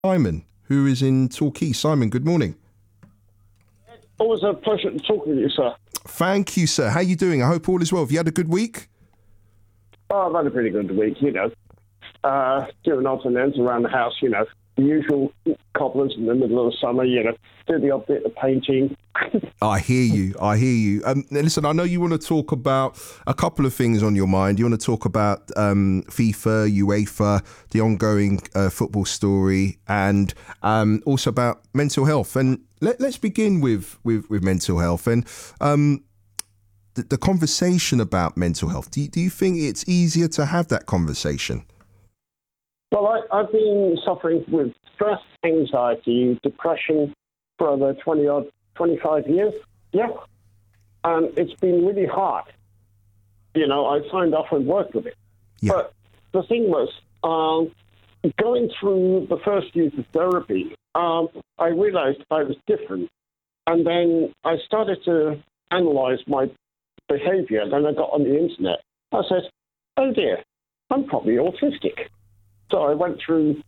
Simon, who is in Torquay. Simon, good morning. Always a pleasure to talk with you, sir. Thank you, sir. How are you doing? I hope all is well. Have you had a good week? Oh, I've had a pretty good week, doing odds and ends around the house, the usual cobblers in the middle of the summer, do the odd bit of painting. I hear you. Listen, I know you want to talk about a couple of things on your mind. You want to talk about FIFA, UEFA, the ongoing football story, and also about mental health. And let's begin with mental health and the conversation about mental health. Do you think it's easier to have that conversation? Well, I've been suffering with stress, anxiety, depression for over 25 years. Yeah. And it's been really hard. I signed off and worked with it. Yeah. But the thing was, going through the first years of therapy, I realized I was different. And then I started to analyze my behavior. Then I got on the internet. I said, oh dear, I'm probably autistic. So I went through,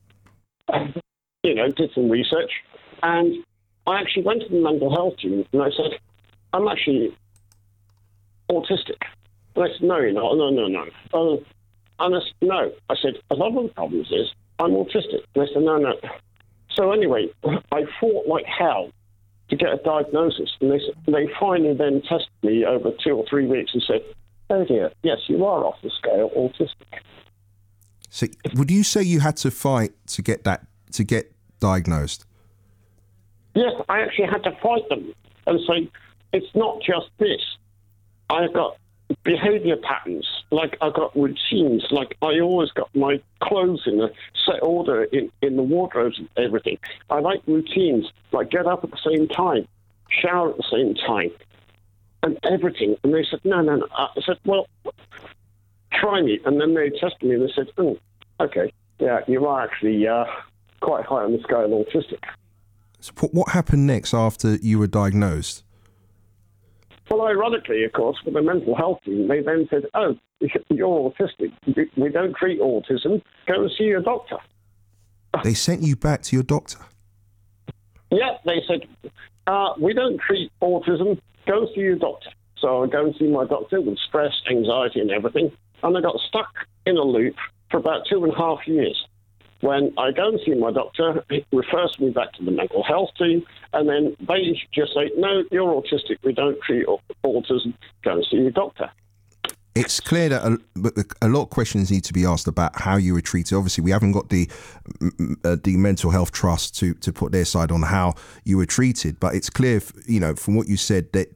did some research, and I actually went to the mental health team and I said, I'm actually autistic. And I said, no, you're not. No. And I said, no. I said, a lot of the problems is I'm autistic. And I said, no. So anyway, I fought like hell to get a diagnosis. And they finally then tested me over 2 or 3 weeks and said, oh dear, yes, you are off the scale autistic. So would you say you had to fight to get diagnosed? Yes, I actually had to fight them and say, it's not just this. I've got behaviour patterns, like I've got routines, like I always got my clothes in a set order in the wardrobes and everything. I like routines, like get up at the same time, shower at the same time, and everything. And they said, no. I said, well, try me. And then they tested me and they said, okay, yeah, you are actually quite high on the scale autistic. So what happened next after you were diagnosed? Well, ironically, of course, with the mental health team, they then said, oh, you're autistic. We don't treat autism. Go and see your doctor. They sent you back to your doctor? Yeah, they said, we don't treat autism. Go see your doctor. So I go and see my doctor with stress, anxiety and everything. And I got stuck in a loop for about 2.5 years. When I go and see my doctor, he refers me back to the mental health team, and then they just say, no, you're autistic, we don't treat autism, go and see your doctor. It's clear that a lot of questions need to be asked about how you were treated. Obviously, we haven't got the Mental Health Trust to put their side on how you were treated, but it's clear, from what you said, that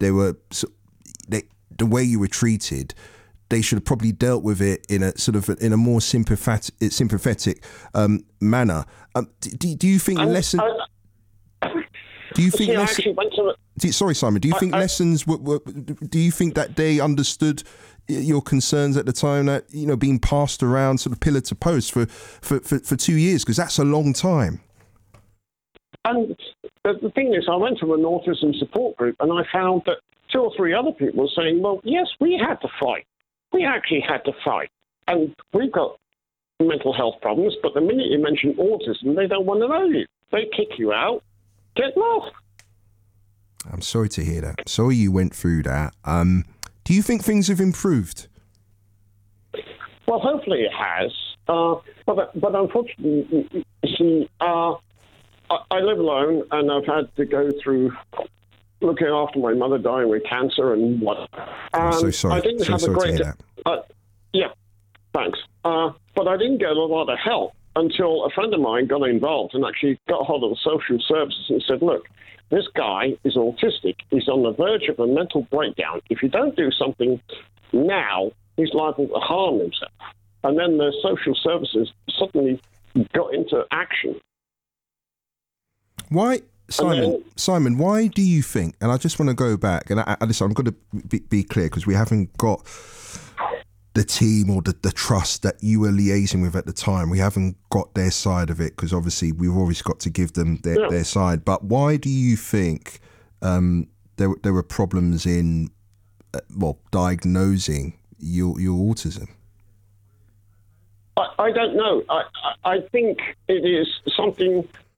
the way you were treated, they should have probably dealt with it in a more sympathetic manner. Do you think lessons? Do you think Sorry, Simon. Do you think lessons were? Do you think that they understood your concerns at the time? That being passed around sort of pillar to post for 2 years, because that's a long time. And the thing is, I went to an autism support group, and I found that 2 or 3 other people were saying, "Well, yes, we had to fight. We actually had to fight, and we've got mental health problems. But the minute you mention autism, they don't want to know you. They kick you out. Get lost." I'm sorry to hear that. Sorry you went through that. Do you think things have improved? Well, hopefully it has. But unfortunately, you see, I live alone, and I've had to go through looking after my mother dying with cancer and what. I'm so sorry. I didn't have a great. Yeah, thanks. But I didn't get a lot of help until a friend of mine got involved and actually got hold of the social services and said, "Look, this guy is autistic. He's on the verge of a mental breakdown. If you don't do something now, he's liable to harm himself." And then the social services suddenly got into action. Why, Simon, why do you think, and I just want to go back, and I'm going to be clear, because we haven't got the team or the trust that you were liaising with at the time. We haven't got their side of it, because obviously we've always got to give them their side. But why do you think there were problems in, diagnosing your autism? I don't know. I think it is something